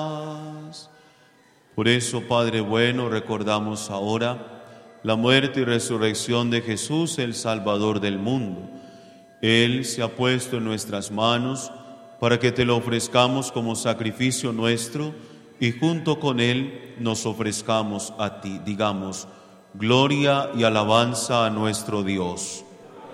Por eso, Padre bueno, recordamos ahora la muerte y resurrección de Jesús, el Salvador del mundo. Él se ha puesto en nuestras manos para que te lo ofrezcamos como sacrificio nuestro y junto con Él nos ofrezcamos a ti. Digamos, gloria y alabanza a nuestro Dios.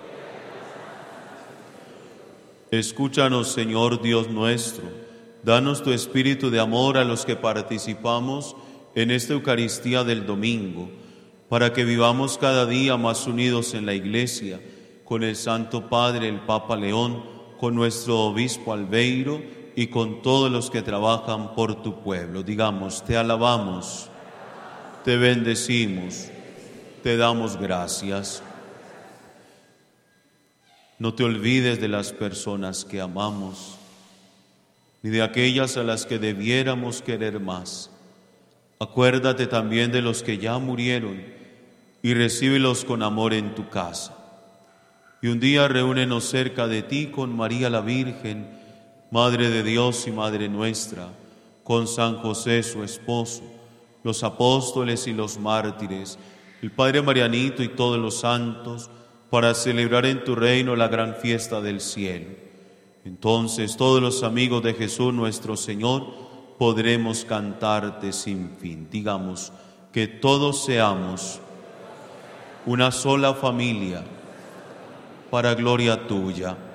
Escúchanos, Señor Dios nuestro. Danos tu espíritu de amor a los que participamos en esta Eucaristía del domingo, para que vivamos cada día más unidos en la Iglesia, con el Santo Padre, el Papa León, con nuestro Obispo Albeiro y con todos los que trabajan por tu pueblo. Digamos, te alabamos, te bendecimos, te damos gracias. No te olvides de las personas que amamos, ni de aquellas a las que debiéramos querer más. Acuérdate también de los que ya murieron y recíbelos con amor en tu casa. Y un día reúnenos cerca de ti con María la Virgen, Madre de Dios y Madre nuestra, con San José su esposo, los apóstoles y los mártires, el Padre Marianito y todos los santos, para celebrar en tu reino la gran fiesta del cielo. Entonces todos los amigos de Jesús nuestro Señor podremos cantarte sin fin. Digamos, que todos seamos una sola familia para gloria tuya.